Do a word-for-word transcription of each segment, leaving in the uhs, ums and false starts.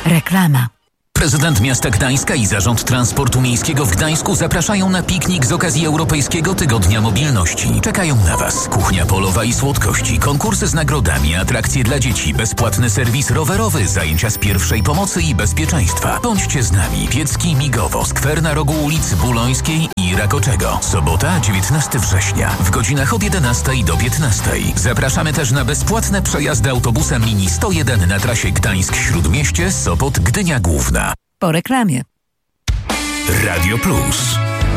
Reklama. Prezydent miasta Gdańska i Zarząd Transportu Miejskiego w Gdańsku zapraszają na piknik z okazji Europejskiego Tygodnia Mobilności. Czekają na Was kuchnia polowa i słodkości, konkursy z nagrodami, atrakcje dla dzieci, bezpłatny serwis rowerowy, zajęcia z pierwszej pomocy i bezpieczeństwa. Bądźcie z nami. Piecki Migowo, skwer na rogu ulicy Bulońskiej i Rakoczego. Sobota, dziewiętnastego września, w godzinach od jedenastej do piętnastej. Zapraszamy też na bezpłatne przejazdy autobusem linii sto jeden na trasie Gdańsk-Śródmieście, Sopot, Gdynia Główna. Po reklamie. Radio Plus.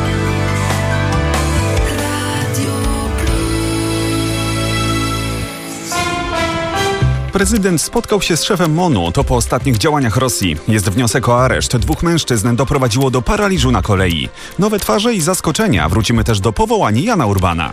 Prezydent spotkał się z szefem MONU. To po ostatnich działaniach Rosji. Jest wniosek o areszt dwóch mężczyzn. Doprowadziło do paraliżu na kolei. Nowe twarze i zaskoczenia. Wrócimy też do powołania Jana Urbana.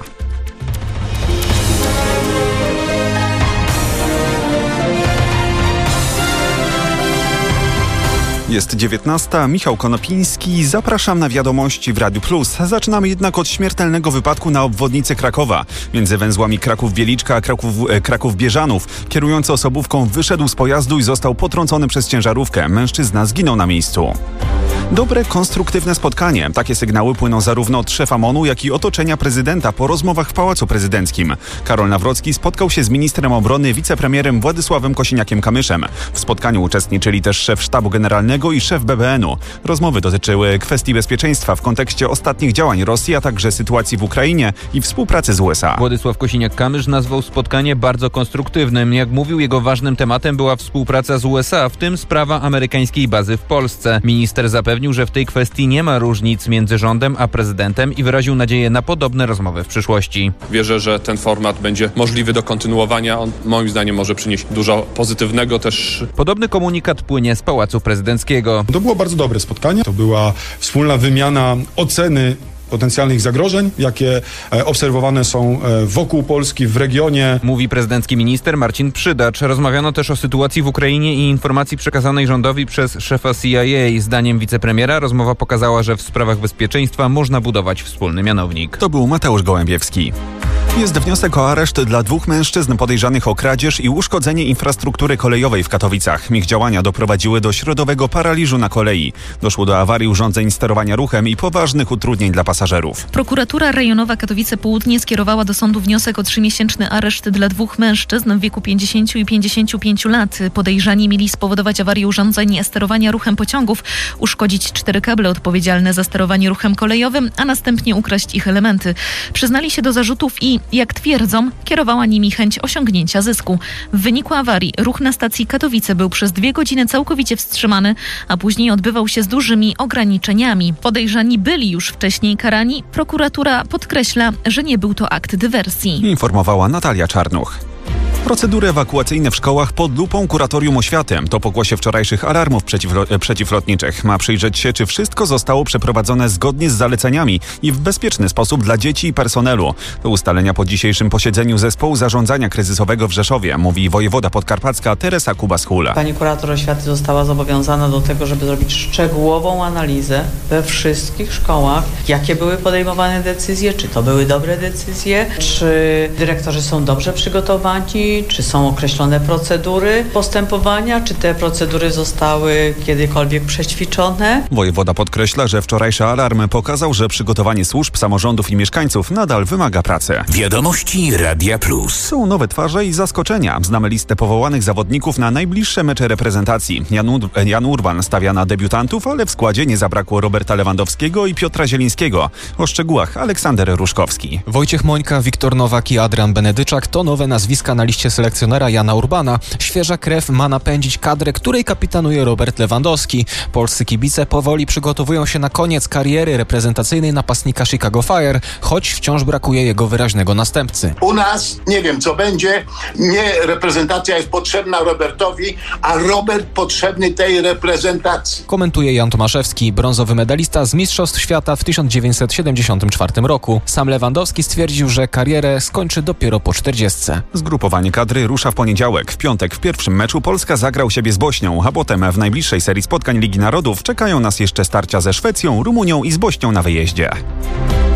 Jest dziewiętnasta, Michał Konopiński. Zapraszam na wiadomości w Radiu Plus. Zaczynamy jednak od śmiertelnego wypadku na obwodnicy Krakowa. Między węzłami Kraków-Wieliczka a Kraków, Kraków-Bieżanów. Kierujący osobówką wyszedł z pojazdu i został potrącony przez ciężarówkę. Mężczyzna zginął na miejscu. Dobre, konstruktywne spotkanie. Takie sygnały płyną zarówno od szefa MONU, jak i otoczenia prezydenta po rozmowach w Pałacu Prezydenckim. Karol Nawrocki spotkał się z ministrem obrony, wicepremierem Władysławem Kosiniakiem-Kamyszem. W spotkaniu uczestniczyli też szef Sztabu Generalnego i szef B B N-u. Rozmowy dotyczyły kwestii bezpieczeństwa w kontekście ostatnich działań Rosji, a także sytuacji w Ukrainie i współpracy z U S A. Władysław Kosiniak-Kamysz nazwał spotkanie bardzo konstruktywnym. Jak mówił, jego ważnym tematem była współpraca z U S A, w tym sprawa amerykańskiej bazy w Polsce. Minister zapewnił, że w tej kwestii nie ma różnic między rządem a prezydentem i wyraził nadzieję na podobne rozmowy w przyszłości. Wierzę, że ten format będzie możliwy do kontynuowania. On moim zdaniem może przynieść dużo pozytywnego też. Podobny komunikat płynie z Pałacu Prezydenckiego. To było bardzo dobre spotkanie. To była wspólna wymiana oceny potencjalnych zagrożeń, jakie obserwowane są wokół Polski, w regionie. Mówi prezydencki minister Marcin Przydacz. Rozmawiano też o sytuacji w Ukrainie i informacji przekazanej rządowi przez szefa C I A. Zdaniem wicepremiera rozmowa pokazała, że w sprawach bezpieczeństwa można budować wspólny mianownik. To był Mateusz Gołębiewski. Jest wniosek o areszt dla dwóch mężczyzn podejrzanych o kradzież i uszkodzenie infrastruktury kolejowej w Katowicach. Ich działania doprowadziły do środowego paraliżu na kolei. Doszło do awarii urządzeń sterowania ruchem i poważnych utrudnień dla pasażerów. Prokuratura rejonowa Katowice Południe skierowała do sądu wniosek o trzymiesięczny areszt dla dwóch mężczyzn w wieku pięćdziesięciu i pięćdziesięciu pięciu lat. Podejrzani mieli spowodować awarię urządzeń sterowania ruchem pociągów, uszkodzić cztery kable odpowiedzialne za sterowanie ruchem kolejowym, a następnie ukraść ich elementy. Przyznali się do zarzutów i, jak twierdzą, kierowała nimi chęć osiągnięcia zysku. W wyniku awarii ruch na stacji Katowice był przez dwie godziny całkowicie wstrzymany, a później odbywał się z dużymi ograniczeniami. Podejrzani byli już wcześniej karani. Prokuratura podkreśla, że nie był to akt dywersji. Informowała Natalia Czarnuch. Procedury ewakuacyjne w szkołach pod lupą Kuratorium Oświaty. To pokłosie wczorajszych alarmów przeciwlo- przeciwlotniczych. Ma przyjrzeć się, czy wszystko zostało przeprowadzone zgodnie z zaleceniami i w bezpieczny sposób dla dzieci i personelu. To ustalenia po dzisiejszym posiedzeniu Zespołu Zarządzania Kryzysowego w Rzeszowie, mówi wojewoda podkarpacka Teresa Kubas-Hula. Pani kurator oświaty została zobowiązana do tego, żeby zrobić szczegółową analizę we wszystkich szkołach, jakie były podejmowane decyzje, czy to były dobre decyzje, czy dyrektorzy są dobrze przygotowani, czy są określone procedury postępowania, czy te procedury zostały kiedykolwiek przećwiczone. Wojewoda podkreśla, że wczorajszy alarm pokazał, że przygotowanie służb, samorządów i mieszkańców nadal wymaga pracy. Wiadomości Radia Plus. Są nowe twarze i zaskoczenia. Znamy listę powołanych zawodników na najbliższe mecze reprezentacji. Jan, Ur- Jan Urban stawia na debiutantów, ale w składzie nie zabrakło Roberta Lewandowskiego i Piotra Zielińskiego. O szczegółach Aleksander Ruszkowski. Wojciech Mońka, Wiktor Nowak i Adrian Benedyczak to nowe nazwiska na liście selekcjonera Jana Urbana. Świeża krew ma napędzić kadrę, której kapitanuje Robert Lewandowski. Polscy kibice powoli przygotowują się na koniec kariery reprezentacyjnej napastnika Chicago Fire, choć wciąż brakuje jego wyraźnego następcy. U nas nie wiem co będzie, nie reprezentacja jest potrzebna Robertowi, a Robert potrzebny tej reprezentacji. Komentuje Jan Tomaszewski, brązowy medalista z Mistrzostw Świata w tysiąc dziewięćset siedemdziesiątym czwartym roku. Sam Lewandowski stwierdził, że karierę skończy dopiero po czterdziestce. Zgrupowanie kadry rusza w poniedziałek. W piątek w pierwszym meczu Polska zagra u siebie z Bośnią, a potem w najbliższej serii spotkań Ligi Narodów czekają nas jeszcze starcia ze Szwecją, Rumunią i z Bośnią na wyjeździe.